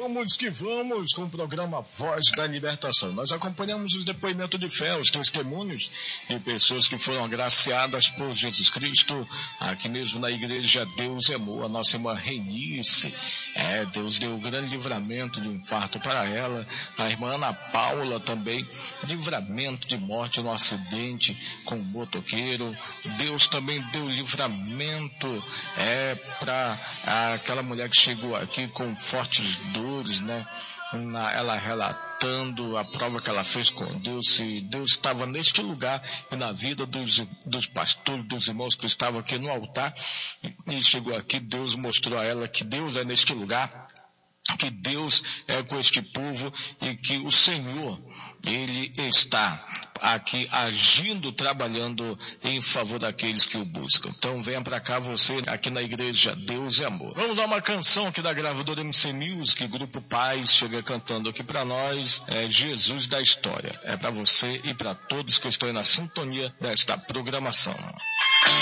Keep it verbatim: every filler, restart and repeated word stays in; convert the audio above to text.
Vamos que vamos com o programa Voz da Libertação. Nós acompanhamos os depoimentos de fé, os testemunhos de pessoas que foram agraciadas por Jesus Cristo, aqui mesmo na igreja Deus é Amor. A nossa irmã Reinice, é, Deus deu um grande livramento de infarto para ela. A irmã Ana Paula também, livramento de morte no acidente com o motoqueiro. Deus também deu livramento é, para aquela mulher que chegou aqui com fortes dores, né? Na, ela relatando a prova que ela fez com Deus, e Deus estava neste lugar e na vida dos, dos pastores, dos irmãos que estavam aqui no altar, e, e chegou aqui, Deus mostrou a ela que Deus é neste lugar, que Deus é com este povo e que o Senhor, Ele está aqui agindo, trabalhando em favor daqueles que o buscam. Então venha para cá você, aqui na igreja Deus é Amor. Vamos a uma canção aqui da gravadora M C Music, Grupo Paz, chega cantando aqui para nós, é Jesus da História. É para você e para todos que estão aí na sintonia desta programação.